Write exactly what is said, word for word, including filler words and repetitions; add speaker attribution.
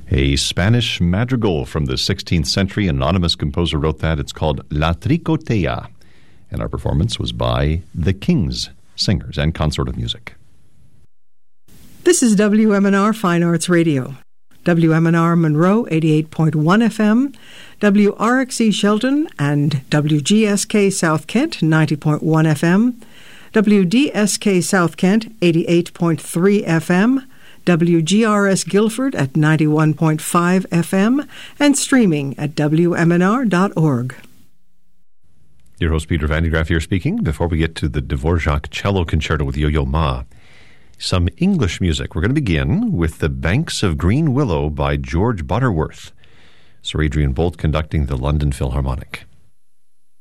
Speaker 1: A Spanish madrigal from the sixteenth century. An anonymous composer wrote that. It's called La Tricotea. And our performance was by the King's Singers and Consort of Music.
Speaker 2: This is W M N R Fine Arts Radio. W M N R Monroe, eighty-eight point one F M, W R X E Shelton and W G S K South Kent, ninety point one F M, W D S K South Kent, eighty-eight point three F M, W G R S Guilford at ninety-one point five F M, and streaming at W M N R dot org.
Speaker 1: Your host, Peter Van de Graaff, here speaking. Before we get to the Dvorak Cello Concerto with Yo-Yo Ma, some English music. We're going to begin with The Banks of Green Willow by George Butterworth. Sir Adrian Boult conducting the London Philharmonic.